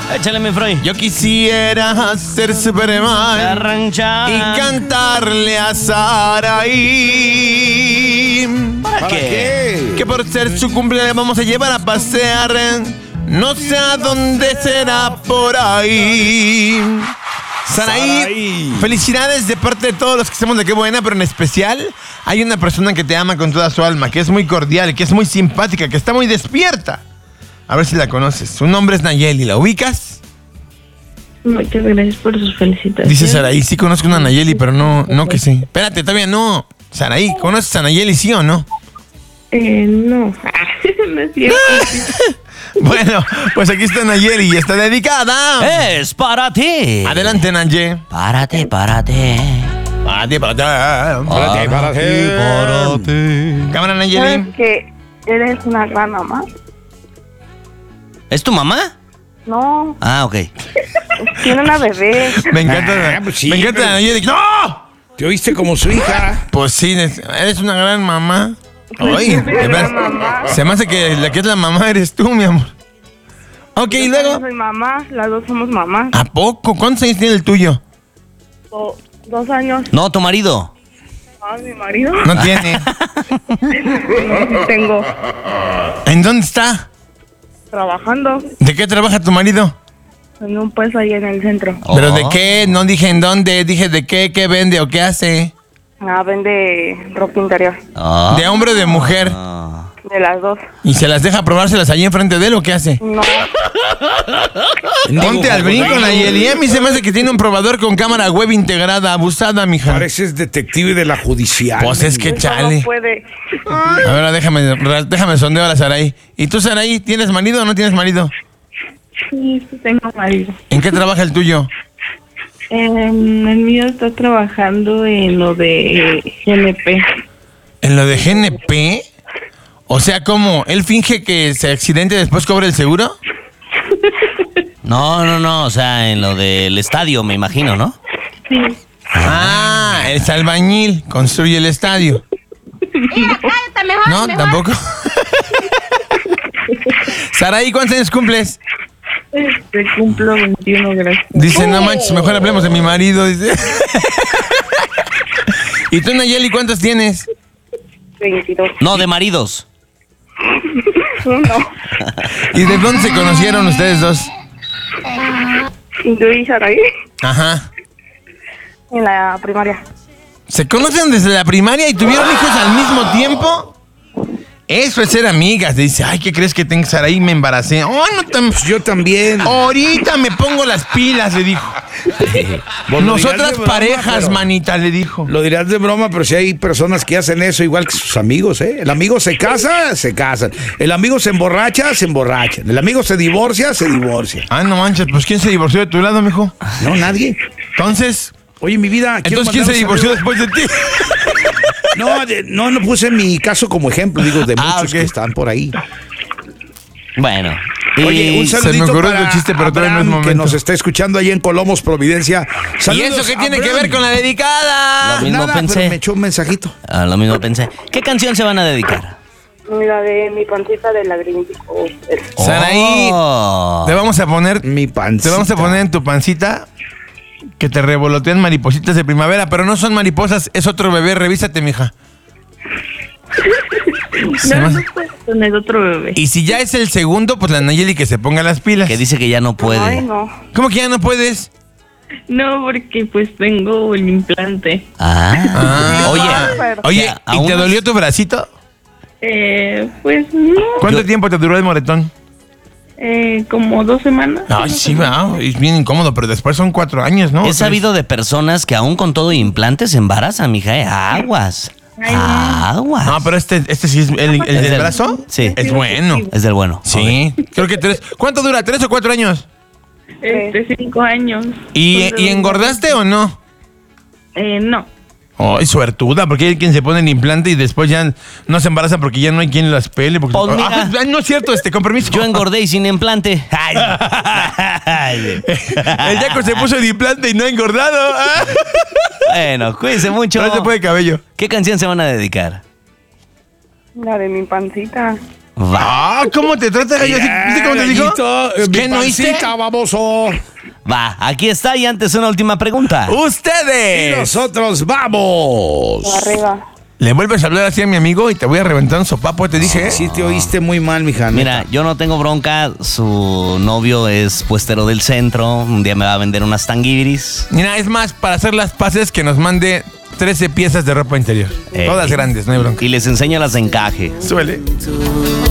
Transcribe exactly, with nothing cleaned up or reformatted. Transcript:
Échale, mi Froy. Yo quisiera ser Superman Arranchar. y cantarle a Saraí. ¿Para, ¿Para qué? qué? Que por ser su cumpleaños vamos a llevar a pasear. No sé a dónde será por ahí. Saraí, Saraí. felicidades de parte de todos los que estamos de Qué Buena, pero en especial hay una persona que te ama con toda su alma, que es muy cordial, que es muy simpática, que está muy despierta. A ver si la conoces. Su nombre es Nayeli. ¿La ubicas? Muchas gracias por sus felicitaciones. Dice Saraí, sí conozco una Nayeli, pero no, no que sí. Espérate, todavía no. Saraí, ¿conoces a Nayeli, sí o no? Eh, no. No es cierto. Bueno, pues aquí está Nayeli y está dedicada. Es para ti. Adelante, Nayeli. Párate, párate. Párate, párate. Párate, párate. Párate. Cámara, ¿Sabes Nayeli. que eres una gran mamá? ¿Es tu mamá? No, Ah, ok. tiene una bebé. Me encanta, Ah, pues sí, me encanta pero- Nayeli. ¡No! ¿Te oíste como su hija? Pues sí, eres una gran mamá. Ay, de veras, mamá. se me hace que la que es la mamá eres tú, mi amor. Ok, y Yo luego. soy mamá, las dos somos mamás. ¿A poco? ¿Cuántos años tiene el tuyo? Do- dos años. No, tu marido. Ah, mi marido. No tiene. No, tengo ¿En dónde está? trabajando ¿De qué trabaja tu marido? en un puesto ahí en el centro. ¿Pero Oh. de qué? No dije en dónde, dije de qué, qué vende o qué hace. Ah, vende ropa interior. Ah. ¿De hombre o de mujer? Ah. De las dos. ¿Y se las deja probárselas ahí enfrente de él o qué hace? No, Ponte al brinco, Nayeli. A mí se me hace que tiene un probador con cámara web integrada, abusada, mija. Pareces detective de la judicial. Pues es que eso chale. no puede. A ver, déjame, déjame sondeo a la Saraí. ¿Y tú, Saraí, tienes marido o no tienes marido? Sí, sí tengo marido. ¿En qué trabaja el tuyo? En el mío está trabajando en lo de G N P. ¿En lo de G N P? O sea, ¿cómo? ¿Él finge que se accidente y después cobra el seguro? No, no, no. O sea, en lo del estadio, me imagino, ¿no? Sí. Ah, es albañil, construye el estadio. No, tampoco. Saraí, ¿cuántos años cumples? Este cumplo veintiuno, gracias. Dice, no manches, mejor hablemos de mi marido, dice. ¿Y tú, Nayeli, cuántos tienes? veintidós. No, de maridos. Uno. ¿Y de dónde se conocieron ustedes dos? Yo y Saraí Ajá. en la primaria. ¿Se conocen desde la primaria y tuvieron hijos al mismo tiempo? Eso es ser amigas. Dice, ay, ¿qué crees que tengo que estar ahí? Me embaracé. Oh, no tam- Pues yo también. Ahorita me pongo las pilas, le dijo. Vos lo dirás Nosotras de broma, parejas, pero- manita, le dijo. Lo dirás de broma, pero si hay personas que hacen eso igual que sus amigos, ¿eh? El amigo se casa, se casan. El amigo se emborracha, se emborrachan. El amigo se divorcia, se divorcia. Ah, no manches, pues ¿quién se divorció de tu lado, mijo? No, nadie. Entonces, Oye, mi vida. quiero entonces ¿quién se mandar un divorció saludo. después de ti? No, de- no, no puse mi caso como ejemplo, digo, de Ah, muchos ok. que están por ahí. Bueno. Oye, Y- un se me saludito ocurrió para el chiste, pero todavía no es Abraham, que momento. nos está escuchando ahí en Colomos, Providencia. ¿Y Saludos, eso qué tiene que Abraham. ver con la dedicada? Lo mismo Nada, pensé. pero me echó un mensajito. Ah, lo mismo pensé. ¿Qué canción se van a dedicar? Mira, de mi pancita de lagrimitas. Saraí, Oh. te vamos a poner, Mi pancita. te vamos a poner en tu pancita que te revolotean maripositas de primavera, pero no son mariposas, es otro bebé. Revísate, mija. Se No, me no hace- puedo tener otro bebé. Y si ya es el segundo, pues la Nayeli que se ponga las pilas. Que dice que ya no puede. Ay, no. ¿Cómo que ya no puedes? No, porque pues tengo el implante. Ah. Ah. Oye. Pero- Oye, Ya, ¿y aún te no- dolió tu bracito? Eh, pues no. ¿Cuánto Yo- tiempo te duró el moretón? Eh, como dos semanas. Ay, sí, va, es bien incómodo, pero después son cuatro años, ¿no? He sabido de personas que aún con todo implantes se embarazan, mija. ¿eh? Aguas. Ay, no. Aguas. No, pero este, este sí es el, el Es del del- brazo. sí. Es bueno. Es del bueno. Sí, creo que tres. ¿Cuánto dura? ¿Tres o cuatro años? Este, cinco años. ¿Y, Pues, ¿y engordaste o no? Eh, no. Ay, suertuda, porque hay quien se pone el implante y después ya no se embaraza porque ya no hay quien las pele. Porque... Pues mira. Ah, no es cierto, este, con permiso. Yo engordé y sin implante. Ay. El Yaco se puso el implante y no ha engordado. Ah. Bueno, cuídense mucho. No se puede cabello. ¿Qué canción se van a dedicar? La de mi pancita. Va, Ah, ¿cómo te trata, gallo? ¿Viste cómo te dijo? Gallito, eh, ¿Qué mi no hice? pancita, baboso. va. Aquí está y antes una última pregunta. Y ¡Ustedes! nosotros vamos. Arriba. Le vuelves a hablar así a mi amigo y te voy a reventar un sopapo, te dije. ¿eh? Sí te oíste muy mal, mija. Mira, neta. yo no tengo bronca. Su novio es puestero del centro. Un día me va a vender unas tanguiris. Mira, es más, para hacer las paces que nos mande trece piezas de ropa interior. Eh, Todas grandes, no hay bronca. Y les enseño las de encaje. Suele.